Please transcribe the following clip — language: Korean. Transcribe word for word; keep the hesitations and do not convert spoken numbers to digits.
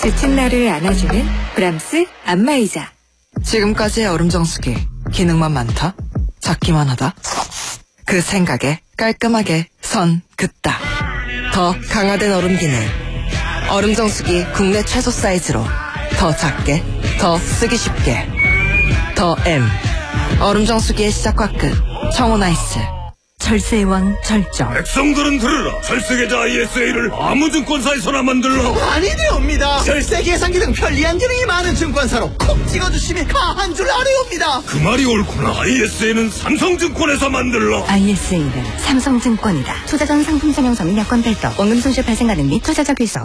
지친 나를 안아주는 브람스 안마의자. 지금까지의 얼음정수기 기능만 많다? 작기만 하다? 그 생각에 깔끔하게 선 긋다. 더 강화된 얼음 기능. 얼음정수기 국내 최소 사이즈로 더 작게, 더 쓰기 쉽게. 더 M. 얼음정수기의 시작과 끝. 청호나이스. 절세의 왕 절정. 백성들은 들으라. 절세계좌 아이에스에이를 아무 증권사에서나 만들라. 아니되옵니다. 절세 계산기 등 편리한 기능이 많은 증권사로 콕 찍어주시면 가한 줄 아뢰옵니다. 그 말이 옳구나. 아이에스에이는 삼성증권에서 만들라. 아이에스에이는 삼성증권이다. 투자 전 상품 설명 서민 여건 별도 원금 손실 발생 가능 및 투자자 귀속.